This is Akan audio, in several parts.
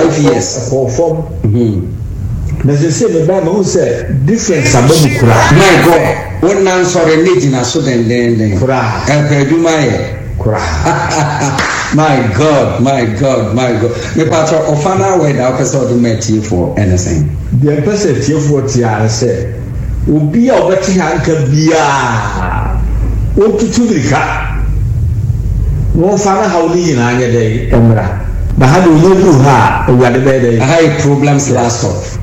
5 years. Na se me ba mo say difference abamu kura. My God, when nan sorry need na so den kura. Eduma ye. Kura. My God. Me patro ofana we da person do meti for anything. The person tie for tie say obi a obeti hanka bia. O tutu birika. Wo fana hawli nyina anya dey emra. But how do you do ha? We are the better. High problems last off.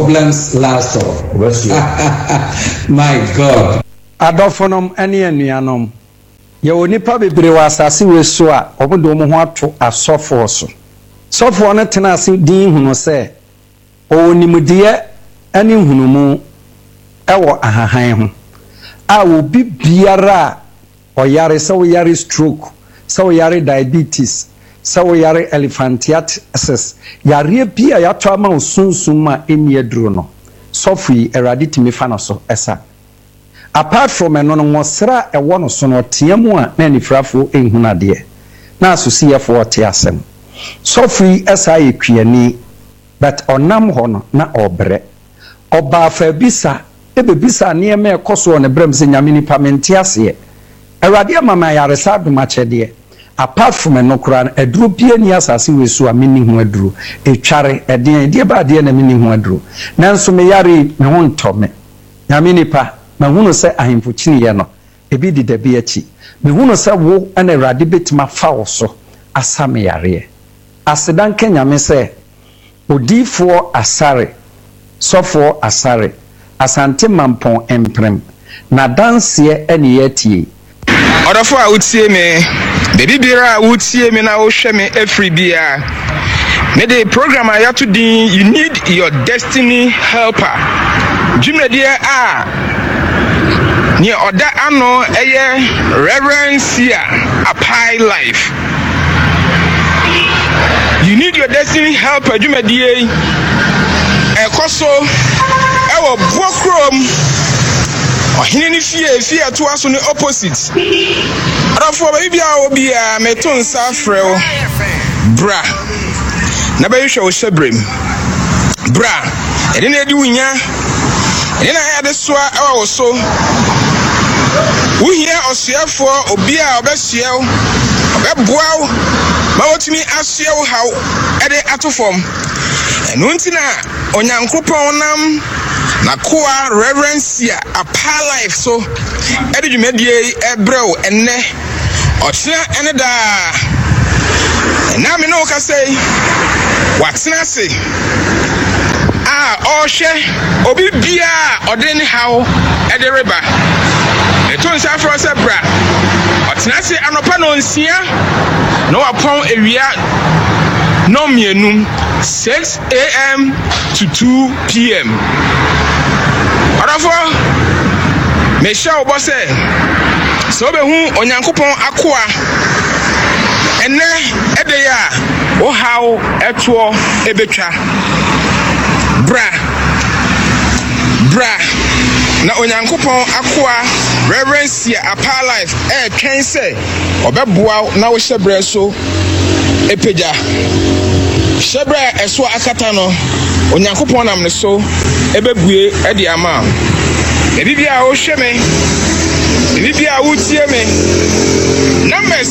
My God. Adofonom ene anuanom. Ye onipa bebre wa asase we so a obodo mo ho ato asofo so. Sofo no tena ase din hunu se onimudie ane hunumu ewo ahahan ho. A obi biara oyare se oyare stroke, se oyare diabetes, se oyare elephantiasis, yare bia ya to ama osunsun ma eni aduro no. Sofi erade timi fa no so esa. Apart from eno no wosra ewo no so no teamu a na nifrafo ehunade na asosiye fo te asem. Sofi esa ekwiani but onam ho no na obre oba fa bisa ebebisa ne eme ekoso ne brem se nyame ni pamenti ase erade mama yaresa do machede. Apart from enokura eduro bia ni asase wesu ameni hu aduro etware eden die ba de na meni hu aduro nanso me yare me ho ntome nyame nipa ma hunu se ahemfo chiniye no ebi di da bi achi me hunu se wo na erade betima fa wo so asa me yare asedan kenyame se odifo asare sofo asare asante mampon emprem na danse ene yatie Odofo a utie me baby bira utie me na wo hwe me every bia me the program I have to din you need your destiny helper jumede a ni oda ano eye reverence here apply life you need your destiny helper jumede ekoso ewo bokrom ohine ni fie to aso ni opposite adafo baby a obi a meton safrel bra na ba yhwe wo shebrem bra ede na edi wunya ede na ya de soa ewa wo so wuhia osuafo obi a obesiew obeboaw ma wotimi asiew haw ede atofom enu ntina onyankopon nam na koa reverence ya apa life so ede dwumadie ebrew enne okyena ene da na me no ka say watena se ohwe obi bia odeni haw ede reba eton sa fro se bra otena se anopa no nsia no wapon ewia no mienum 6 a.m. to 2 p.m. Adafo me sha obo se so be hu onyankopon akoa ene ede ya wo haw eto ebetwa bra na onyankopon akoa reverence ya apa life twen se obeboa na wo hyebre so epeja hyebre eso akata no onyankopon nam ne so ebebue ede ama bibia wo hwe me bibia wo tie me numbers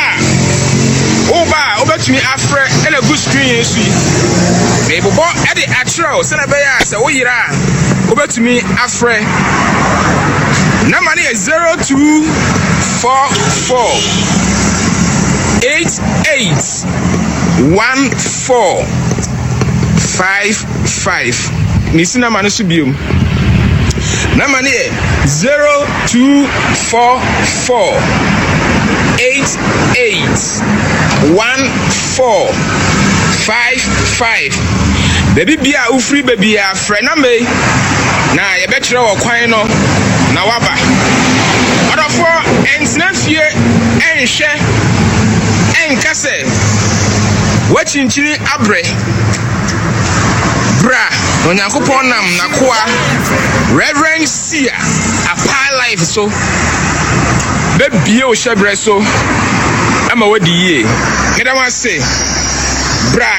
oba obetumi afre ena good screen yesu me bobo ede actual se na be ya se wo yira obetumi afre number ni 0244 881455 nisi na manu subium number ni 0244 881455 baby bia ufri baby ya frɛ na me na ye betre wo kwan no na waba adofo entina fie enhwɛ enkase wachinchiri abre bra onyankopon nam na koa reverend sia apa life so bebie o hyebre so ama wadi ye kedama say bra